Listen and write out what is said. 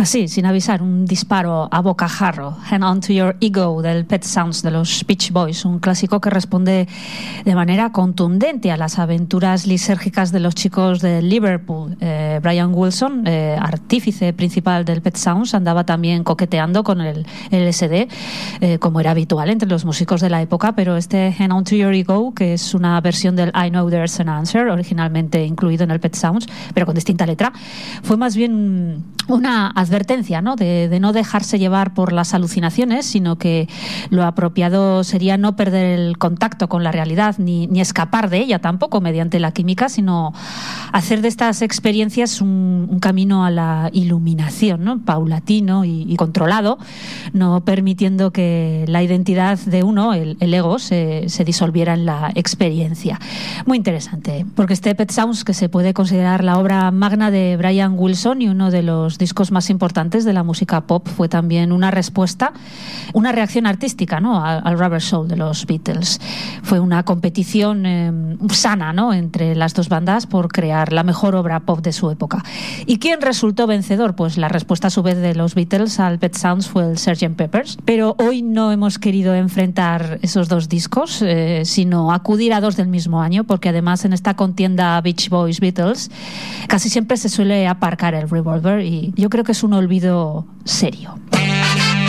Así, sin avisar, un disparo a bocajarro. Hang On to Your Ego del Pet Sounds de los Beach Boys, un clásico que responde de manera contundente a las aventuras lisérgicas de los chicos de Liverpool. Brian Wilson, artífice principal del Pet Sounds, andaba también coqueteando con el LSD, como era habitual entre los músicos de la época, pero este Hang On to Your Ego, que es una versión del I Know There's an Answer, originalmente incluido en el Pet Sounds, pero con distinta letra, fue más bien una advertencia, ¿no? De no dejarse llevar por las alucinaciones, sino que lo apropiado sería no perder el contacto con la realidad ni escapar de ella tampoco mediante la química, sino hacer de estas experiencias un camino a la iluminación, ¿no? Paulatino y controlado, no permitiendo que la identidad de uno, el ego, se disolviera en la experiencia. Muy interesante, porque este Pet Sounds, que se puede considerar la obra magna de Brian Wilson y uno de los discos más importantes de la música pop, fue también una respuesta, una reacción artística, ¿no? al Rubber Soul de los Beatles. Fue una competición sana, ¿no? entre las dos bandas por crear la mejor obra pop de su época. ¿Y quién resultó vencedor? Pues la respuesta a su vez de los Beatles al Pet Sounds fue el Sgt. Pepper's. Pero hoy no hemos querido enfrentar esos dos discos, sino acudir a dos del mismo año, porque además en esta contienda Beach Boys Beatles casi siempre se suele aparcar el Revolver y yo creo que es un olvido serio.